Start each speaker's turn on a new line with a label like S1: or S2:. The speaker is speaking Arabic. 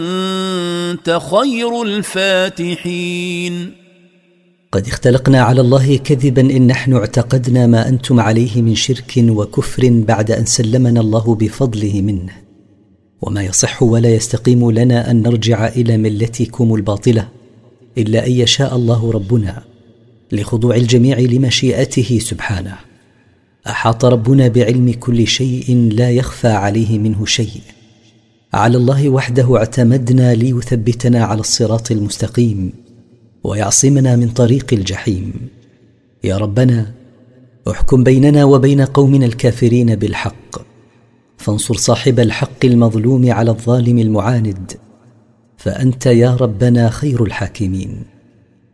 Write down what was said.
S1: أنت خير الفاتحين.
S2: قد اختلقنا على الله كذبا إن نحن اعتقدنا ما أنتم عليه من شرك وكفر بعد أن سلمنا الله بفضله منه، وما يصح ولا يستقيم لنا أن نرجع إلى ملتكم الباطلة إلا أن يشاء الله ربنا، لخضوع الجميع لمشيئته سبحانه. أحاط ربنا بعلم كل شيء لا يخفى عليه منه شيء. على الله وحده اعتمدنا ليثبتنا على الصراط المستقيم ويعصمنا من طريق الجحيم. يا ربنا، احكم بيننا وبين قومنا الكافرين بالحق، فانصر صاحب الحق المظلوم على الظالم المعاند، فأنت يا ربنا خير الحاكمين.